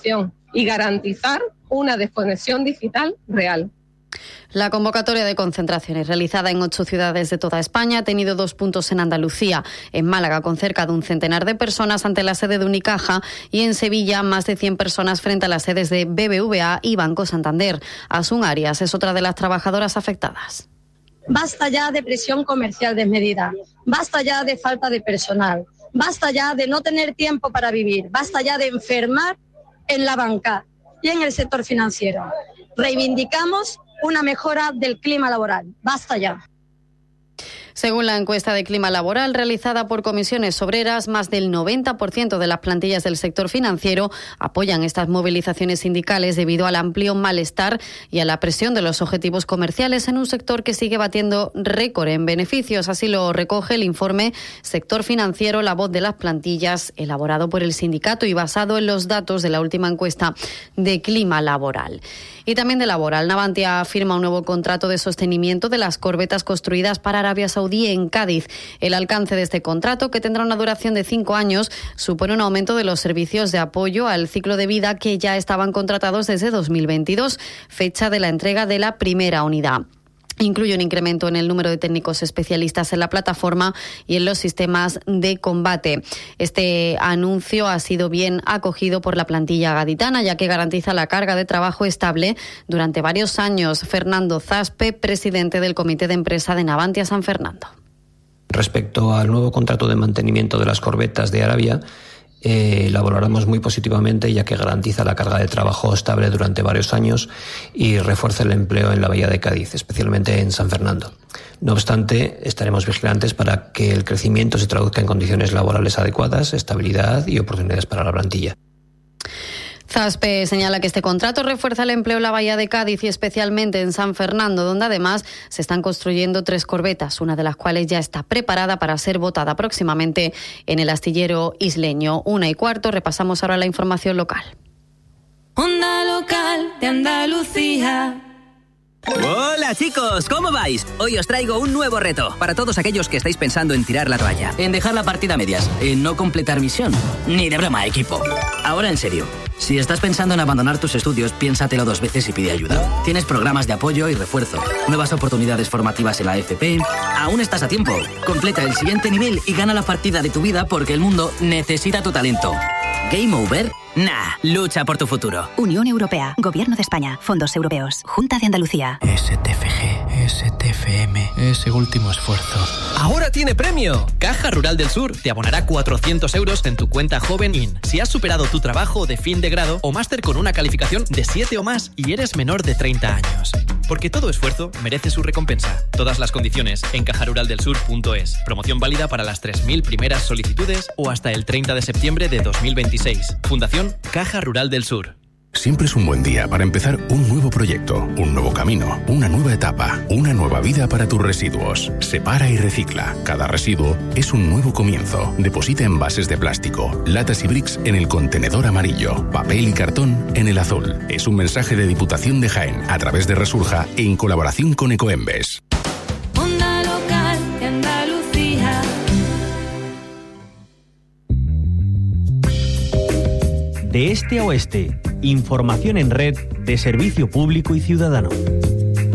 información y garantizar una desconexión digital real. La convocatoria de concentraciones realizada en 8 ciudades de toda España ha tenido 2 puntos en Andalucía, en Málaga con cerca de un centenar de personas ante la sede de Unicaja y en Sevilla más de 100 personas frente a las sedes de BBVA y Banco Santander. Asun Arias es otra de las trabajadoras afectadas. Basta ya de presión comercial desmedida, basta ya de falta de personal, basta ya de no tener tiempo para vivir, basta ya de enfermar en la banca y en el sector financiero. Reivindicamos una mejora del clima laboral. Basta ya. Según la encuesta de clima laboral realizada por Comisiones Obreras, más del 90% de las plantillas del sector financiero apoyan estas movilizaciones sindicales debido al amplio malestar y a la presión de los objetivos comerciales en un sector que sigue batiendo récord en beneficios. Así lo recoge el informe Sector Financiero, la voz de las plantillas, elaborado por el sindicato y basado en los datos de la última encuesta de clima laboral. Y también de laboral, Navantia firma un nuevo contrato de sostenimiento de las corbetas construidas para Arabia Saudí en Cádiz. El alcance de este contrato, que tendrá una duración de 5 años, supone un aumento de los servicios de apoyo al ciclo de vida que ya estaban contratados desde 2022, fecha de la entrega de la primera unidad. Incluye un incremento en el número de técnicos especialistas en la plataforma y en los sistemas de combate. Este anuncio ha sido bien acogido por la plantilla gaditana, ya que garantiza la carga de trabajo estable durante varios años. Fernando Zaspe, presidente del Comité de Empresa de Navantia San Fernando. Respecto al nuevo contrato de mantenimiento de las corbetas de Arabia, la valoramos muy positivamente, ya que garantiza la carga de trabajo estable durante varios años y refuerza el empleo en la bahía de Cádiz, especialmente en San Fernando. No obstante, estaremos vigilantes para que el crecimiento se traduzca en condiciones laborales adecuadas, estabilidad y oportunidades para la plantilla. Zaspe señala que este contrato refuerza el empleo en la bahía de Cádiz y especialmente en San Fernando, donde además se están construyendo 3 corbetas, una de las cuales ya está preparada para ser botada próximamente en el astillero isleño. 1:15, repasamos ahora la información local. Onda local de Andalucía. Hola chicos, ¿cómo vais? Hoy os traigo un nuevo reto para todos aquellos que estáis pensando en tirar la toalla. En dejar la partida a medias, en no completar misión. Ni de broma, equipo. Ahora en serio, si estás pensando en abandonar tus estudios, piénsatelo 2 veces y pide ayuda. Tienes programas de apoyo y refuerzo, nuevas oportunidades formativas en la FP. Aún estás a tiempo. Completa el siguiente nivel y gana la partida de tu vida porque el mundo necesita tu talento. ¿Game over? Nah, lucha por tu futuro. Unión Europea, Gobierno de España, Fondos Europeos, Junta de Andalucía. STFG, STFM, ese último esfuerzo. ¡Ahora tiene premio! Caja Rural del Sur te abonará 400 euros en tu cuenta Joven In si has superado tu trabajo de fin de grado o máster con una calificación de 7 o más y eres menor de 30 años. Porque todo esfuerzo merece su recompensa. Todas las condiciones en cajaruraldelsur.es. Promoción válida para las 3.000 primeras solicitudes o hasta el 30 de septiembre de 2026. Fundación Caja Rural del Sur. Siempre es un buen día para empezar un nuevo proyecto, un nuevo camino, una nueva etapa, una nueva vida para tus residuos. Separa y recicla. Cada residuo es un nuevo comienzo. Deposita envases de plástico, latas y bricks en el contenedor amarillo, papel y cartón en el azul. Es un mensaje de Diputación de Jaén a través de Resurja en colaboración con Ecoembes. Onda local de Andalucía. De este a oeste, información en red de servicio público y ciudadano.